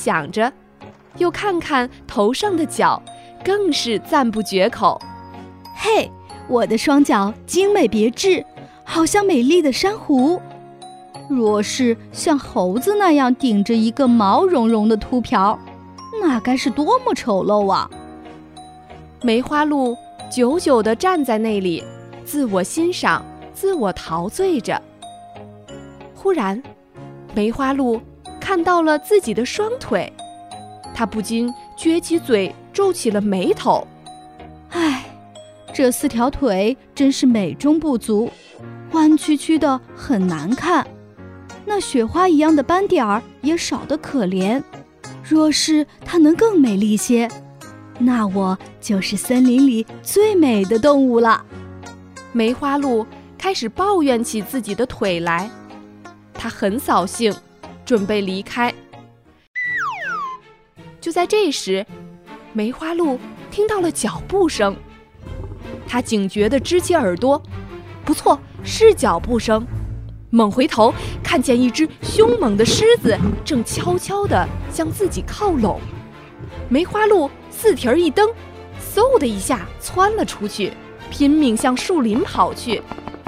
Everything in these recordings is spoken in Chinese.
想着，又看看头上的角，更是赞不绝口。 嘿，我的双脚精美别致，好像美丽的珊瑚。若是像猴子那样顶着一个毛茸茸的秃瓢，那该是多么丑陋啊！ 梅花鹿久久地站在那里，自我欣赏，自我陶醉着。忽然，梅花鹿看到了自己的双腿，它不禁撅起嘴，皱起了眉头。 唉，这4条腿真是美中不足，弯曲曲的很难看，那雪花一样的斑点儿也少得可怜。若是它能更美丽些，那我就是森林里最美的动物了。 梅花鹿开始抱怨起自己的腿来，它很扫兴，准备离开。就在这时，梅花鹿听到了脚步声，它警觉地支起耳朵，不错，是脚步声。猛回头，看见一只凶猛的狮子正悄悄地向自己靠拢。梅花鹿四蹄儿一蹬，嗖的一下窜了出去，拼命向树林跑去。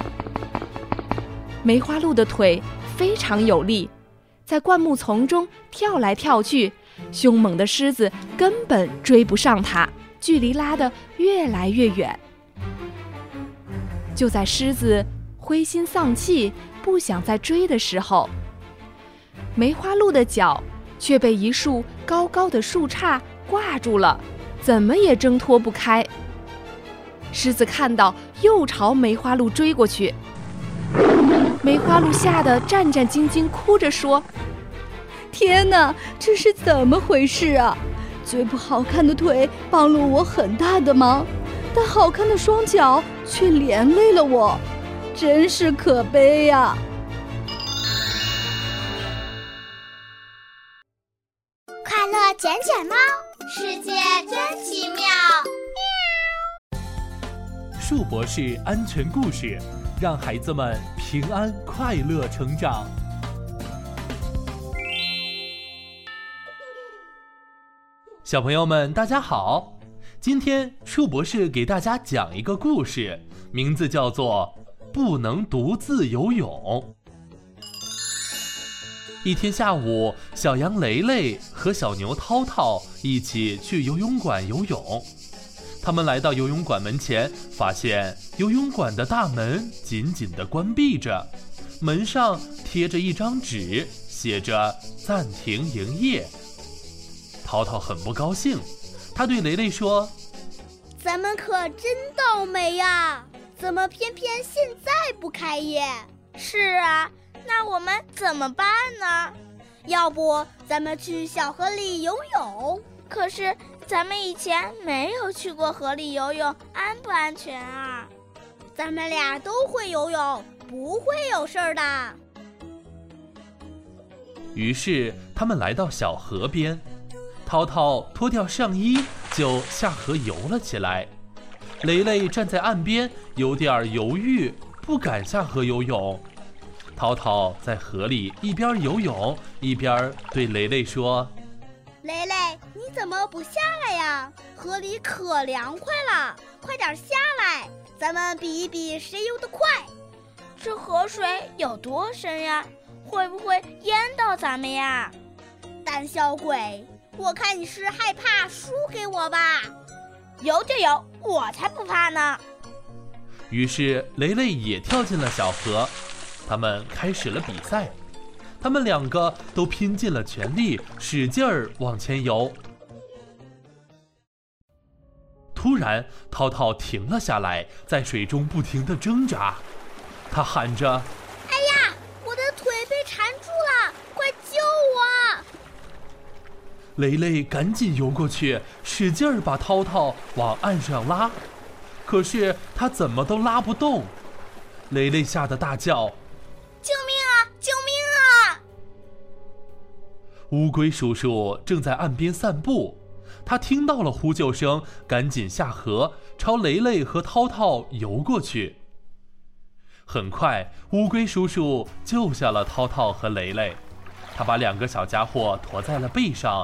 梅花鹿的腿非常有力，在灌木丛中跳来跳去，凶猛的狮子根本追不上它，距离拉得越来越远。就在狮子灰心丧气，不想再追的时候，梅花鹿的脚却被一束高高的树杈挂住了，怎么也挣脱不开。狮子看到，又朝梅花鹿追过去。梅花鹿吓得战战兢兢，哭着说： 天哪，这是怎么回事啊？最不好看的腿帮了我很大的忙，但好看的双脚却连累了我，真是可悲呀！ 快乐捡捡猫，世界真奇妙。 树博士安全故事，让孩子们平安快乐成长。小朋友们大家好，今天树博士给大家讲一个故事，名字叫做不能独自游泳。一天下午，小羊雷雷和小牛涛涛一起去游泳馆游泳。他们来到游泳馆门前，发现游泳馆的大门紧紧地关闭着，门上贴着一张纸，写着暂停营业。涛涛很不高兴，他对雷雷说： 咱们可真倒霉呀，怎么偏偏现在不开业？是啊，那我们怎么办呢？要不咱们去小河里游泳？可是咱们以前没有去过河里游泳，安不安全啊？咱们俩都会游泳，不会有事儿的。 于是他们来到小河边，涛涛脱掉上衣就下河游了起来。雷雷站在岸边，有点犹豫，不敢下河游泳。涛涛在河里一边游泳一边对雷雷说： 雷雷，你怎么不下来呀？河里可凉快了，快点下来，咱们比一比谁游得快。这河水有多深呀？会不会淹到咱们呀？胆小鬼，我看你是害怕输给我吧。游就游，我才不怕呢。 于是雷雷也跳进了小河，他们开始了比赛。他们两个都拼尽了全力，使劲儿往前游。突然，涛涛停了下来，在水中不停地挣扎。他喊着： 哎呀，我的腿被缠住了，快救我！ 雷雷赶紧游过去，使劲儿把涛涛往岸上拉，可是他怎么都拉不动。雷雷吓得大叫： 救命啊！救命啊！ 乌龟叔叔正在岸边散步，他听到了呼救声，赶紧下河，朝雷雷和涛涛游过去。很快，乌龟叔叔救下了涛涛和雷雷，他把两个小家伙驮在了背上，